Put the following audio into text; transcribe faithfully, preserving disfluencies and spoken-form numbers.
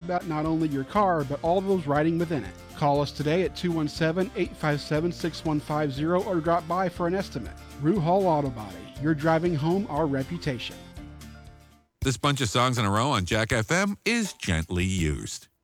about not only your car, but all those riding within it. Call us today at two one seven, eight five seven, six one five zero or drop by for an estimate. Rue Hall Auto Body. You're driving home our reputation. This bunch of songs in a row on Jack F M is gently used.